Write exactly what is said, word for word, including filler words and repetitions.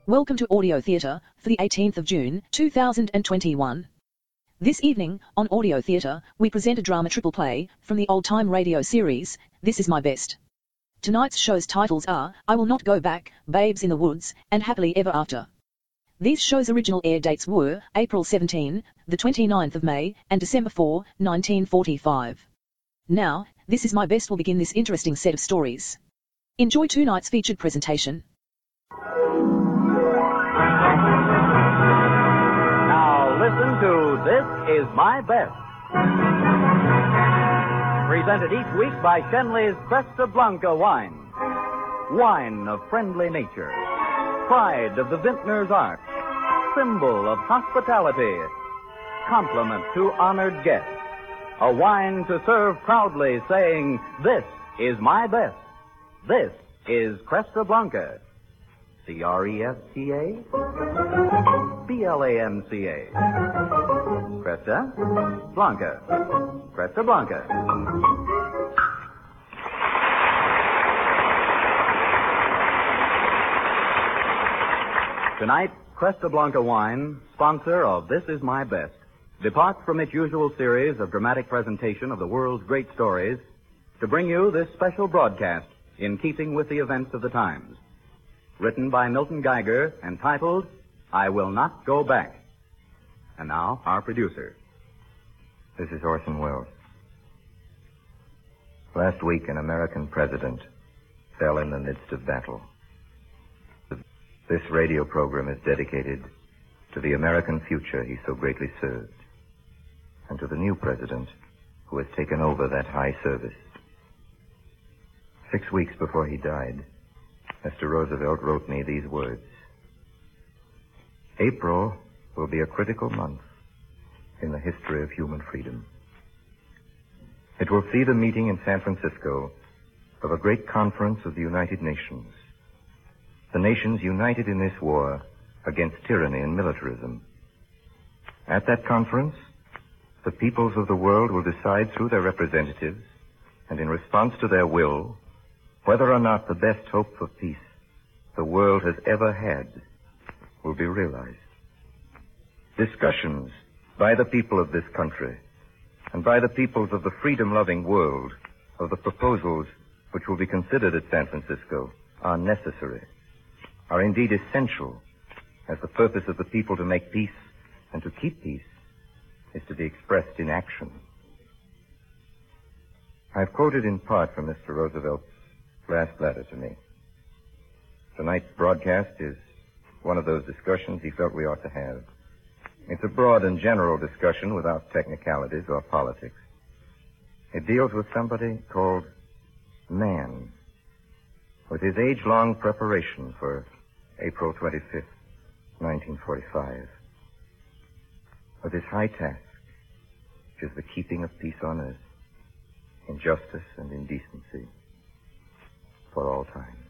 Welcome to Audio Theatre for the eighteenth of June, two thousand twenty-one. This evening, on Audio Theatre, we present a drama triple play from the old-time radio series, This Is My Best. Tonight's show's titles are I Will Not Go Back, Babes in the Woods, and Happily Ever After. These shows' original air dates were April seventeenth, the twenty-ninth of May, and December fourth, nineteen forty-five. Now, This Is My Best will begin this interesting set of stories. Enjoy tonight's featured presentation. Now listen to This Is My Best. Presented each week by Shenley's Cresta Blanca wine. Wine of friendly nature. Pride of the vintner's art. Symbol of hospitality. Compliment to honored guests. A wine to serve proudly, saying, This is my best. This is Cresta Blanca. C R E S T A? B L A N C A. Cresta Blanca. Cresta Blanca. Tonight, Cresta Blanca wine, sponsor of This Is My Best, departs from its usual series of dramatic presentation of the world's great stories to bring you this special broadcast in keeping with the events of the times. Written by Milton Geiger and titled, I Will Not Go Back. And now, our producer. This is Orson Welles. Last week, an American president fell in the midst of battle. This radio program is dedicated to the American future he so greatly served, and to the new president who has taken over that high service. Six weeks before he died, Mister Roosevelt wrote me these words. April will be a critical month in the history of human freedom. It will see the meeting in San Francisco of a great conference of the United Nations. The nations united in this war against tyranny and militarism. At that conference, the peoples of the world will decide through their representatives, and in response to their will, whether or not the best hope for peace the world has ever had will be realized. Discussions by the people of this country and by the peoples of the freedom-loving world of the proposals which will be considered at San Francisco are necessary, are indeed essential, as the purpose of the people to make peace and to keep peace is to be expressed in action. I've quoted in part from Mister Roosevelt's last letter to me. Tonight's broadcast is one of those discussions he felt we ought to have. It's a broad and general discussion without technicalities or politics. It deals with somebody called man, with his age-long preparation for April twenty-fifth, nineteen forty-five, with his high task, which is the keeping of peace on earth, in justice and in decency, for all time.